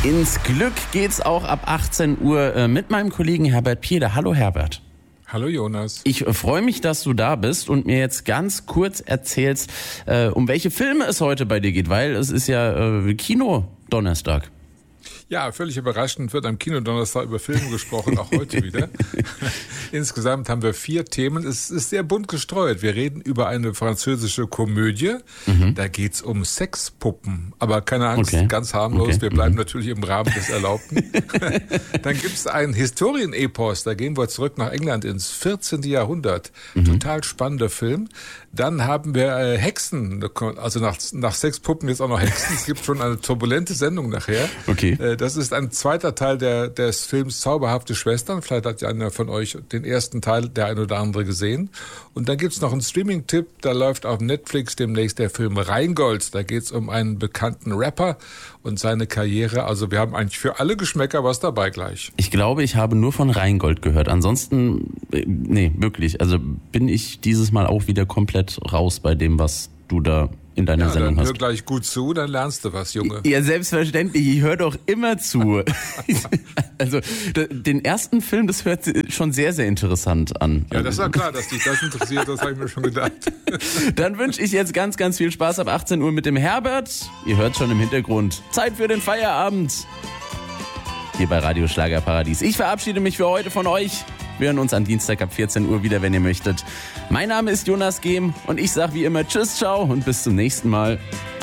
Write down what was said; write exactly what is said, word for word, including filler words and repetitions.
Ins Glück geht's auch ab achtzehn Uhr äh, mit meinem Kollegen Herbert Pieder. Hallo Herbert. Hallo Jonas. Ich äh, freue mich, dass du da bist und mir jetzt ganz kurz erzählst, äh, um welche Filme es heute bei dir geht, weil es ist ja äh, Kino-Donnerstag. Ja, völlig überraschend wird am Kinodonnerstag über Filme gesprochen, auch heute wieder. Insgesamt haben wir vier Themen. Es ist sehr bunt gestreut. Wir reden über eine französische Komödie. Mhm. Da geht's um Sexpuppen. Aber keine Angst, okay. ganz harmlos. Okay. Wir bleiben mhm. natürlich im Rahmen des Erlaubten. Dann gibt's einen Historienepos. Da gehen wir zurück nach England ins vierzehnten Jahrhundert. Mhm. Total spannender Film. Dann haben wir äh, Hexen. Also nach, nach Sexpuppen jetzt auch noch Hexen. Es gibt schon eine turbulente Sendung nachher. Okay. Äh, das ist ein zweiter Teil der, des Films Zauberhafte Schwestern. Vielleicht hat ja einer von euch den ersten Teil, der ein oder andere, gesehen. Und dann gibt's noch einen Streaming-Tipp. Da läuft auf Netflix demnächst der Film Rheingold. Da geht's um einen bekannten Rapper und seine Karriere. Also wir haben eigentlich für alle Geschmäcker was dabei gleich. Ich glaube, ich habe nur von Rheingold gehört. Ansonsten, nee, wirklich. Also bin ich dieses Mal auch wieder komplett raus bei dem, was du da in deiner ja, Sendung dann hast. Hör gleich gut zu, dann lernst du was, Junge. Ja, selbstverständlich. Ich höre doch immer zu. Also den ersten Film, das hört schon sehr, sehr interessant an. Ja, das ist ja klar, dass dich das interessiert, das habe ich mir schon gedacht. Dann wünsche ich jetzt ganz, ganz viel Spaß ab achtzehn Uhr mit dem Herbert. Ihr hört schon im Hintergrund. Zeit für den Feierabend. Hier bei Radio Schlagerparadies. Ich verabschiede mich für heute von euch. Wir hören uns am Dienstag ab vierzehn Uhr wieder, wenn ihr möchtet. Mein Name ist Jonas Gehm und ich sage wie immer Tschüss, ciao und bis zum nächsten Mal.